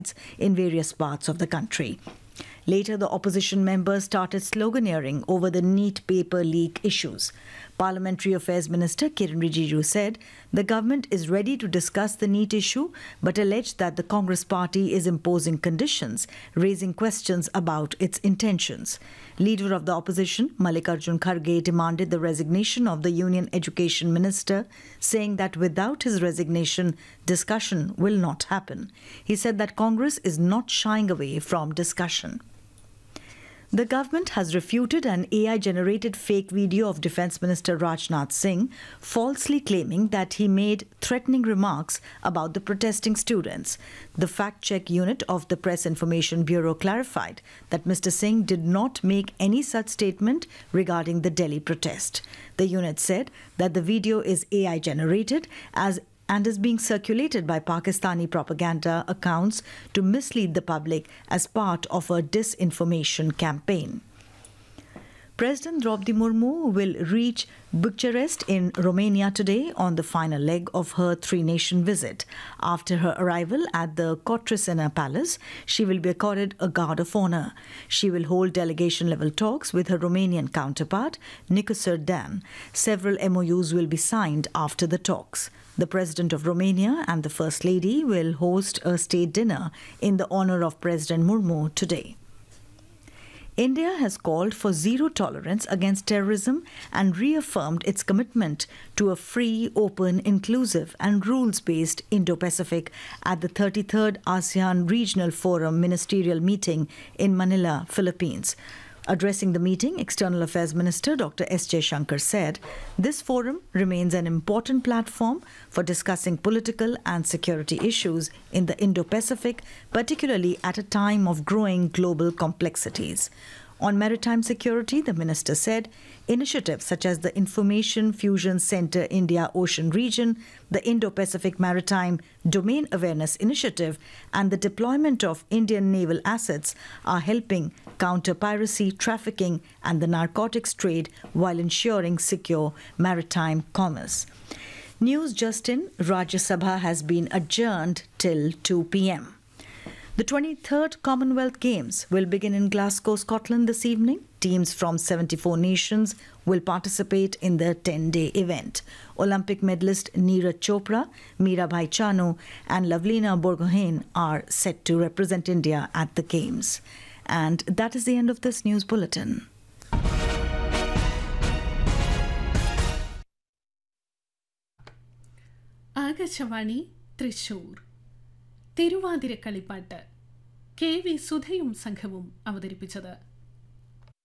in various parts of the country. Later, the opposition members started sloganeering over the NEET paper leak issues. Parliamentary Affairs Minister Kiren Rijiju said the government is ready to discuss the NEET issue, but alleged that the Congress party is imposing conditions, raising questions about its intentions. Leader of the opposition, Mallikarjun Kharge, demanded the resignation of the Union Education Minister, saying that without his resignation, discussion will not happen. He said that Congress is not shying away from discussion. The government has refuted an AI-generated fake video of Defence Minister Rajnath Singh, falsely claiming that he made threatening remarks about the protesting students. The fact-check unit of the Press Information Bureau clarified that Mr. Singh did not make any such statement regarding the Delhi protest. The unit said that the video is AI-generated and is being circulated by Pakistani propaganda accounts to mislead the public as part of a disinformation campaign. President Draupadi Murmu will reach Bucharest in Romania today on the final leg of her three-nation visit. After her arrival at the Cotroceni Palace, she will be accorded a Guard of Honor. She will hold delegation-level talks with her Romanian counterpart, Nicu Cerdan. Several MOUs will be signed after the talks. The President of Romania and the First Lady will host a state dinner in the honor of President Murmu today. India has called for zero tolerance against terrorism and reaffirmed its commitment to a free, open, inclusive and rules-based Indo-Pacific at the 33rd ASEAN Regional Forum Ministerial Meeting in Manila, Philippines. Addressing the meeting, External Affairs Minister Dr. S. Jaishankar said, this forum remains an important platform for discussing political and security issues in the Indo-Pacific, particularly at a time of growing global complexities. On maritime security, the minister said, initiatives such as the Information Fusion Center India Ocean Region, the Indo-Pacific Maritime Domain Awareness Initiative, and the deployment of Indian naval assets are helping counter piracy, trafficking, and the narcotics trade while ensuring secure maritime commerce. News just in, Rajya Sabha has been adjourned till 2 p.m. The 23rd Commonwealth Games will begin in Glasgow, Scotland this evening. Teams from 74 nations will participate in the 10-day event. Olympic medalist Neeraj Chopra, Mirabai Chanu and Lavlina Borgohain are set to represent India at the Games. And that is the end of this news bulletin. Akashvani Thrissur Thiruvathira കളിപ്പാട്ട് K V സുധയും സംഘവും അവതരിപ്പിച്ചത്